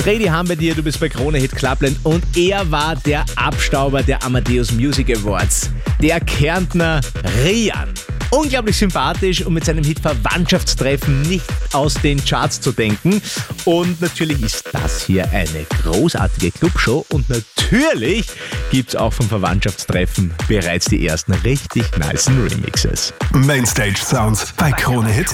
Dreh die Hand bei dir, du bist bei Krone Hit Clubland und er war der Abstauber der Amadeus Music Awards, der Kärntner Rian. Unglaublich sympathisch und mit seinem Hit Verwandtschaftstreffen nicht aus den Charts zu denken. Und natürlich ist das hier eine großartige Clubshow und natürlich gibt's auch vom Verwandtschaftstreffen bereits die ersten richtig nicen Remixes. Mainstage Sounds bei Krone Hit